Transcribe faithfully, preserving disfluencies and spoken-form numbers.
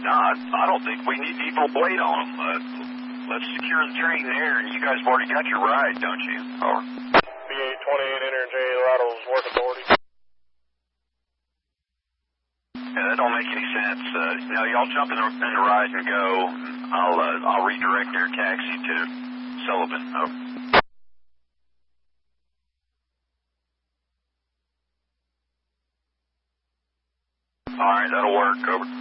not. I don't think we need people to wait on them. Uh, let's secure the train there, and you guys have already got your ride, don't you? Or B eight twenty-eight, enter J Lateral's work authority. Yeah, that don't make any sense. Uh, now, y'all jump in the, in the ride and go. I'll, uh, I'll redirect their taxi to Sullivan. Oh. All right, that'll work. Over.